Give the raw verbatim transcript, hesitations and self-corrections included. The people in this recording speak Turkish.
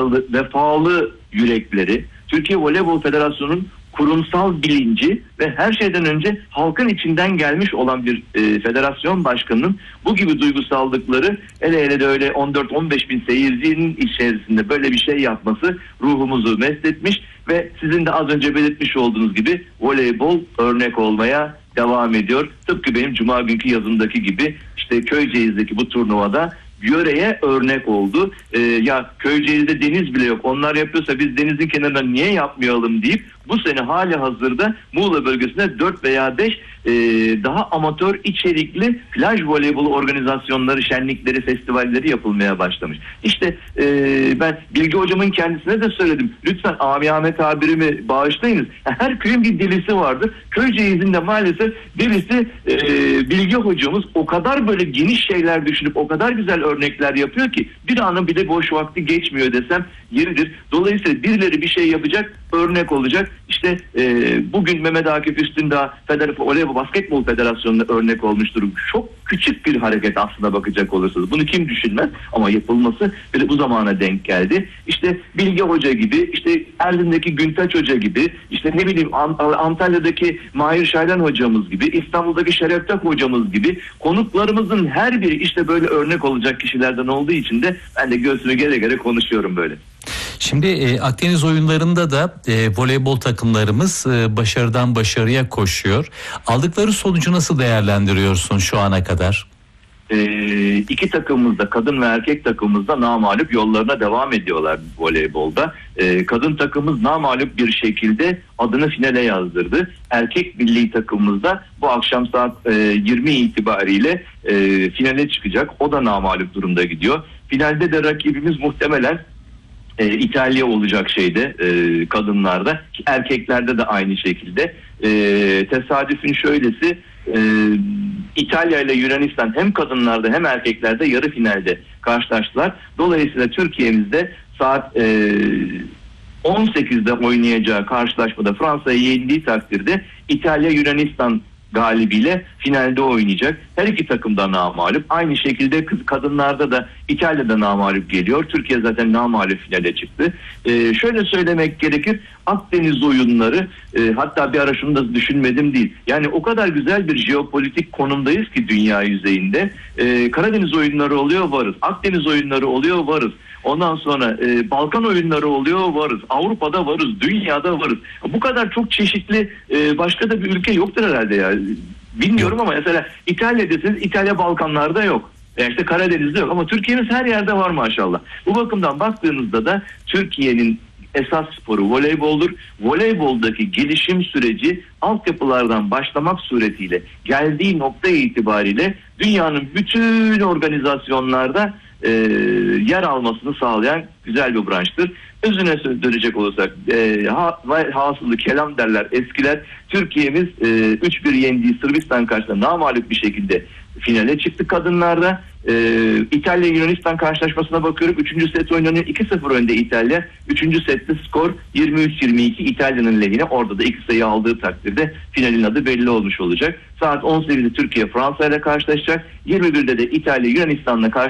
vefalı, vefalı yürekleri, Türkiye Voleybol Federasyonu'nun kurumsal bilinci ve her şeyden önce halkın içinden gelmiş olan bir e, federasyon başkanının bu gibi duygusallıkları, hele hele de öyle on dört on beş bin seyircinin içerisinde böyle bir şey yapması ruhumuzu mest etmiş ve sizin de az önce belirtmiş olduğunuz gibi voleybol örnek olmaya devam ediyor. Tıpkı benim Cuma günkü yazımdaki gibi işte Köyceğiz'deki bu turnuvada yöreye örnek oldu. Ee, ya Köyceğiz'de deniz bile yok. Onlar yapıyorsa biz denizin kenarında niye yapmayalım deyip bu sene hali hazırda Muğla bölgesinde dört veya beş e, daha amatör içerikli plaj voleybolu organizasyonları, şenlikleri, festivalleri yapılmaya başlamış. İşte e, ben Bilge hocamın kendisine de söyledim. Lütfen amiyane tabirimi bağışlayınız. Her köyün bir delisi vardır. Köyceğiz'in de maalesef delisi e, Bilge hocamız o kadar böyle geniş şeyler düşünüp o kadar güzel örnekler yapıyor ki bir anın bile boş vakti geçmiyor desem yeridir. Dolayısıyla birileri bir şey yapacak, örnek olacak. İşte e, bugün Mehmet Akif Üstündağ Federasyon Voleybol Basketbol Federasyonu'na örnek olmuştur. Çok küçük bir hareket aslında bakacak olursanız. Bunu kim düşünmez ama yapılması bile bu zamana denk geldi. İşte Bilge Hoca gibi, işte Erzin'deki Güntaç Hoca gibi, işte ne bileyim Antalya'daki Mahir Şaylan hocamız gibi, İstanbul'daki Şeref Tak hocamız gibi konuklarımızın her biri işte böyle örnek olacak kişilerden olduğu için de ben de göğsümü gere gere konuşuyorum böyle. Şimdi e, Akdeniz oyunlarında da e, voleybol takımlarımız e, başarıdan başarıya koşuyor. Aldıkları sonucu nasıl değerlendiriyorsun şu ana kadar? E, iki takımımız da, kadın ve erkek takımımız da namağlup yollarına devam ediyorlar voleybolda. E, kadın takımımız namağlup bir şekilde adını finale yazdırdı. Erkek milli takımımız da bu akşam saat e, yirmi itibariyle e, finale çıkacak. O da namağlup durumda gidiyor. Finalde de rakibimiz muhtemelen E, İtalya olacak şeyde e, kadınlarda, erkeklerde de aynı şekilde. E, tesadüfün şöylesi, e, İtalya ile Yunanistan hem kadınlarda hem erkeklerde yarı finalde karşılaştılar. Dolayısıyla Türkiye'mizde saat e, on sekizde oynayacağı karşılaşmada Fransa'yı yendiği takdirde İtalya Yunanistan galibiyle finalde oynayacak. Her iki takım da namağlup. Aynı şekilde kız kadınlarda da İtalya'da namağlup geliyor. Türkiye zaten namağlup finale çıktı. Ee, şöyle söylemek gerekir. Akdeniz oyunları e, hatta bir ara şunu da düşünmedim değil. Yani o kadar güzel bir jeopolitik konumdayız ki dünya yüzeyinde. Ee, Karadeniz oyunları oluyor, varız. Akdeniz oyunları oluyor, varız. Ondan sonra e, Balkan oyunları oluyor, varız. Avrupa'da varız, dünyada varız. Bu kadar çok çeşitli e, başka da bir ülke yoktur herhalde ya. Bilmiyorum ama mesela İtalya deseniz İtalya Balkanlarda yok. Ya işte Karadeniz'de yok ama Türkiye'miz her yerde var maşallah. Bu bakımdan baktığınızda da Türkiye'nin esas sporu voleyboldur. Voleyboldaki gelişim süreci altyapılardan başlamak suretiyle geldiği nokta itibariyle dünyanın bütün organizasyonlarda e, yer almasını sağlayan güzel bir branştır. Özüne dönecek olursak e, ha, hasılı kelam derler eskiler. Türkiye'miz e, üç bir yendiği Sırbistan karşısında namağlup bir şekilde finale çıktı kadınlarda. Ee, İtalya Yunanistan karşılaşmasına bakıyorum. Üçüncü set oynanıyor. iki sıfır önde İtalya. Üçüncü sette skor yirmi üç yirmi iki İtalya'nın lehine. Orada da iki sayı aldığı takdirde finalin adı belli olmuş olacak. Saat on sekizde Türkiye Fransa ile karşılaşacak. yirmi birde de İtalya Yunanistan'la karşılaşacak.